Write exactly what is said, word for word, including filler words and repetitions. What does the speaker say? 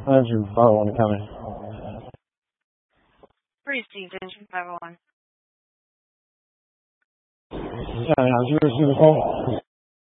Engine five oh one coming. Received, engine five oh one. Yeah, yeah, zero zero four.